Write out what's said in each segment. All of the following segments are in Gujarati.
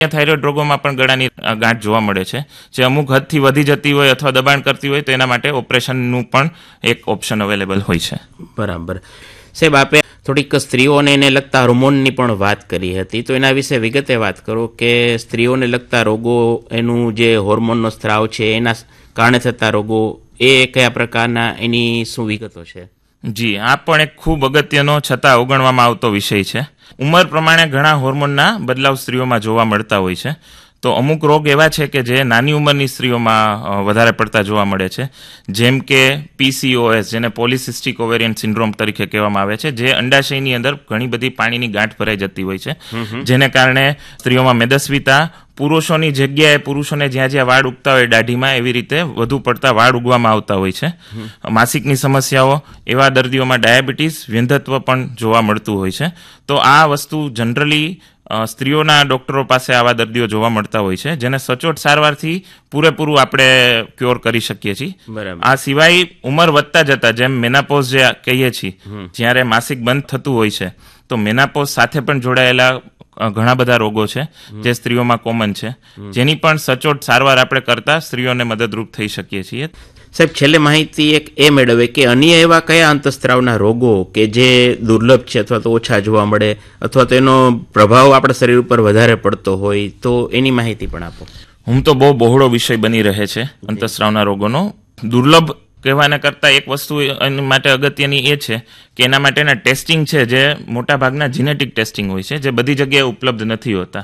થાઇરોઇડ રોગોમાં પણ ગળાની ગાંઠ જોવા મળે છે, જે અમુક હદથી વધી જતી હોય અથવા દબાણ કરતી હોય તો એના માટે ઓપરેશનનું પણ એક ઓપ્શન અવેલેબલ હોય છે. બરાબર. સાહેબ, આપે થોડીક સ્ત્રીઓને એને લગતા હોર્મોનની પણ વાત કરી હતી, તો એના વિશે વિગતે વાત કરો કે સ્ત્રીઓને લગતા રોગો, એનું જે હોર્મોનનો સ્ત્રાવ છે એના કારણે થતા રોગો, એ કયા પ્રકારના, એની શું વિગતો છે? જી, આ પણ એક ખૂબ અગત્યનો છતાં અવગણવામાં આવતો વિષય છે. ઉંમર પ્રમાણે ઘણા હોર્મોનના બદલાવ સ્ત્રીઓમાં જોવા મળતા હોય છે. તો અમુક રોગ એવા છે કે જે નાની ઉંમરની સ્ત્રીઓમાં વધારે પડતા જોવા મળે છે, જેમ કે PCOS, જેને પોલિસિસ્ટિક ઓવેરિયન સિન્ડ્રોમ તરીકે કહેવામાં આવે છે, જે અંડાશયની અંદર ઘણી બધી પાણીની ગાંઠ ભરાઈ જતી હોય છે, જેને કારણે સ્ત્રીઓમાં મેદસ્વીતા, પુરુષોની જગ્યાએ પુરુષોને જ્યાં જ્યાં વાળ ઉગતા હોય દાઢીમાં, એવી રીતે વધુ પડતા વાળ ઉગવામાં આવતા હોય છે. માસિકની સમસ્યાઓ, એવા દર્દીઓમાં ડાયાબિટીસ, વ્યંધત્વ પણ જોવા મળતું હોય છે. તો આ વસ્તુ જનરલી સ્ત્રીઓના ડોક્ટરો પાસે આવા દર્દીઓ જોવા મળતા હોય છે, જેને સચોટ સારવારથી પૂરેપૂરું આપણે ક્યોર કરી શકીએ છીએ. આ સિવાય ઉંમર વધતા જતા, જેમ મેનાપોઝ જે કહીએ છીએ, જ્યારે માસિક બંધ થતું હોય છે, તો મેનાપોઝ સાથે પણ જોડાયેલા ઘણા બધા રોગો છે જે સ્ત્રીઓમાં કોમન છે, જેની પણ સચોટ સારવાર આપણે કરતા સ્ત્રીઓને મદદરૂપ થઈ શકીએ છીએ. સાહેબ, છેલ્લે માહિતી એક એ મેળવે કે અન્ય એવા કયા અંતઃસ્ત્રાવના રોગો કે જે દુર્લભ છે અથવા તો ઓછા જોવા મળે, અથવા તો એનો પ્રભાવ આપણા શરીર ઉપર વધારે પડતો હોય, તો એની માહિતી પણ આપો. તો બહુ બહોળો વિષય બની રહે છે અંતઃસ્ત્રાવના રોગોનો. દુર્લભ કહેવાના કરતાં એક વસ્તુ એની માટે અગત્યની એ છે કે એના માટેના ટેસ્ટિંગ છે, જે મોટા ભાગના જીનેટિક ટેસ્ટિંગ હોય છે, જે બધી જગ્યાએ ઉપલબ્ધ નથી હોતા.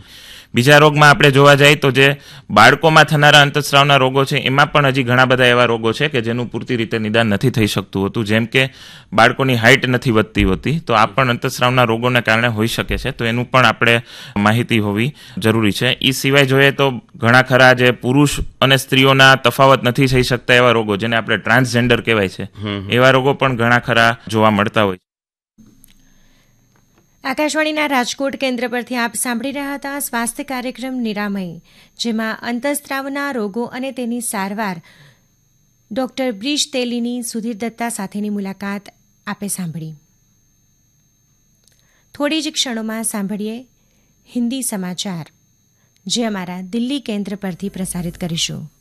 બીજા રોગમાં આપણે જોવા જઈએ તો જે બાળકોમાં થનારા અંતઃસ્રાવના રોગો છે, એમાં પણ હજી ઘણા બધા એવા રોગો છે કે જેનું પૂરતી રીતે નિદાન નથી થઈ શકતું હોતું, જેમ કે બાળકોની હાઇટ નથી વધતી હોતી, તો આ પણ અંતઃસ્રાવના રોગોને કારણે હોઈ શકે છે. તો એનું પણ આપણે માહિતી હોવી જરૂરી છે. એ સિવાય જોઈએ તો ઘણા ખરા જે પુરુષ અને સ્ત્રીઓના તફાવત નથી થઈ શકતા એવા રોગો, જેને આપણે ટ્રાન્સજેન્ડર કહેવાય છે, એવા રોગો પણ ઘણા ખરા જોવા મળતા હોય છે. આકાશવાણીના રાજકોટ કેન્દ્ર પરથી આપ સાંભળી રહ્યા હતા સ્વાસ્થ્ય કાર્યક્રમ નિરામય, જેમાં અંતઃસ્ત્રાવના રોગો અને તેની સારવાર ડોક્ટર બ્રિશ તેલીની સુધીર દત્તા સાથેની મુલાકાત આપે સાંભળી. થોડી જ ક્ષણોમાં સાંભળીએ હિન્દી સમાચાર, જે અમારા દિલ્હી કેન્દ્ર પરથી પ્રસારિત કરીશું.